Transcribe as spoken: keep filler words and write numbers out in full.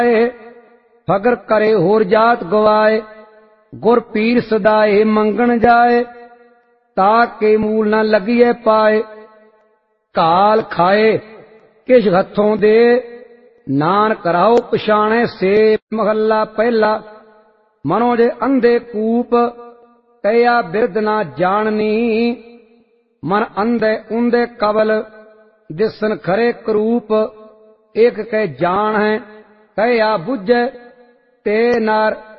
फगर करे होर जात गवाए, गुर पीर सदाए मंगण जाए, ताके मूल न लगिए पाए। काल खाए किश हथों दे, नानक राहो पछाणे से। महला पहला। मनो जे अंधे कूप, कया बिरद ना जाननी। मन अंधे उंधे कबल, दिसन खरे करूप। एक कह जान है, कया बुझे ते नार